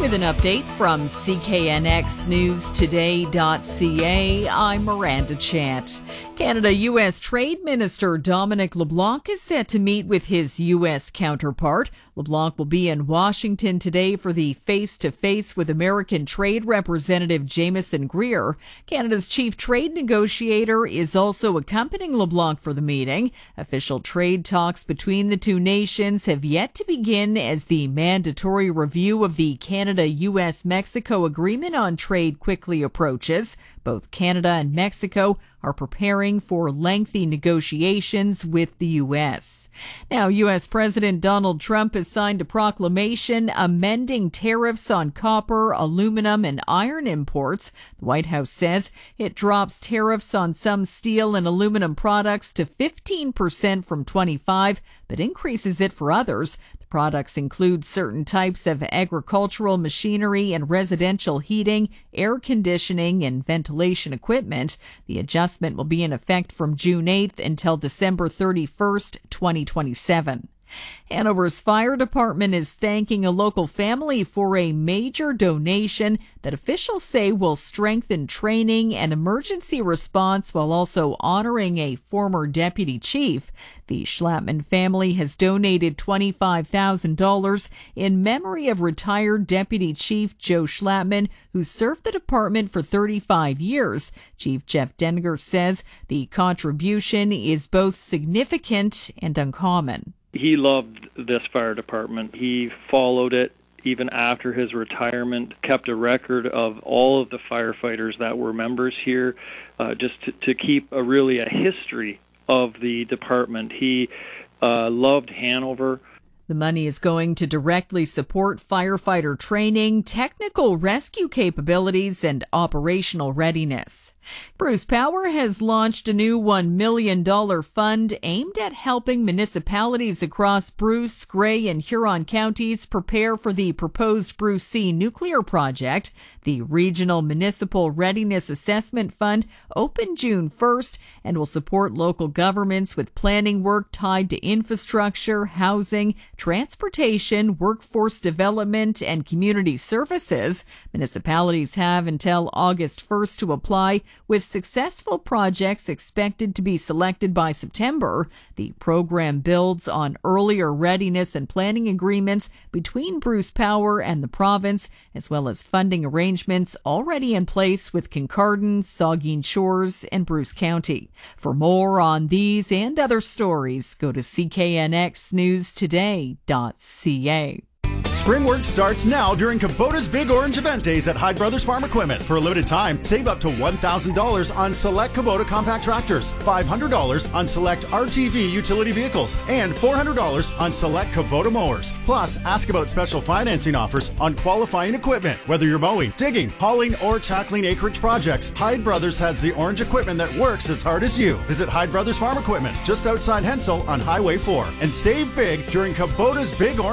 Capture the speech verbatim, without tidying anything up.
With an update from C K N X News Today dot C A, I'm Miranda Chant. Canada U S Trade Minister Dominic LeBlanc is set to meet with his U S counterpart. LeBlanc will be in Washington today for the face-to-face with American Trade Representative Jameson Greer. Canada's chief trade negotiator is also accompanying LeBlanc for the meeting. Official trade talks between the two nations have yet to begin as the mandatory review of the Canada-U S Mexico Agreement on Trade quickly approaches. Both Canada and Mexico are preparing for lengthy negotiations with the U S. Now, U S President Donald Trump has signed a proclamation amending tariffs on copper, aluminum, and iron imports. The White House says it drops tariffs on some steel and aluminum products to fifteen percent from twenty-five, but increases it for others. The products include certain types of agricultural machinery and residential heating, air conditioning, and ventilation equipment. The adjustment will be in effect from June eighth until December thirty-first, twenty twenty-seven. Hanover's fire department is thanking a local family for a major donation that officials say will strengthen training and emergency response while also honoring a former deputy chief. The Schlattman family has donated twenty-five thousand dollars in memory of retired Deputy Chief Joe Schlattman, who served the department for thirty-five years. Chief Jeff Denninger says the contribution is both significant and uncommon. He loved this fire department. He followed it even after his retirement, kept a record of all of the firefighters that were members here, uh, just to, to keep a really a history of the department. He uh, loved Hanover. The money is going to directly support firefighter training, technical rescue capabilities, and operational readiness. Bruce Power has launched a new one million dollars fund aimed at helping municipalities across Bruce, Grey, and Huron counties prepare for the proposed Bruce C nuclear project. The Regional Municipal Readiness Assessment Fund opened June first and will support local governments with planning work tied to infrastructure, housing, transportation, workforce development, and community services. Municipalities have until August first to apply, with successful projects expected to be selected by September. The program builds on earlier readiness and planning agreements between Bruce Power and the province, as well as funding arrangements already in place with Kincardine, Saugeen Shores, and Bruce County. For more on these and other stories, go to C K N X News Today dot C A. Spring work starts now during Kubota's Big Orange Event Days at Hyde Brothers Farm Equipment. For a limited time, save up to one thousand dollars on select Kubota compact tractors, five hundred dollars on select R T V utility vehicles, and four hundred dollars on select Kubota mowers. Plus, ask about special financing offers on qualifying equipment. Whether you're mowing, digging, hauling, or tackling acreage projects, Hyde Brothers has the orange equipment that works as hard as you. Visit Hyde Brothers Farm Equipment just outside Hensel on Highway four and save big during Kubota's Big Orange